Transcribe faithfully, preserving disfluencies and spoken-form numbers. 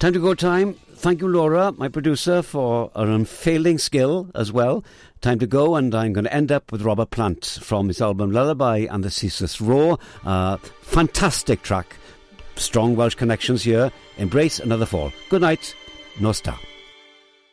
Time to go time. Thank you, Laura, my producer, for her unfailing skill as well. Time to go, and I'm going to end up with Robert Plant from his album Lullaby and the Ceaseless Roar. Uh, fantastic track. Strong Welsh connections here. Embrace another fall. Good night. Nos ta.